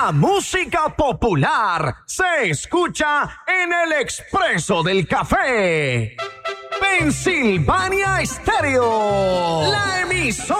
La música popular se escucha en el Expreso del Café. Pensilvania Stereo, la emisora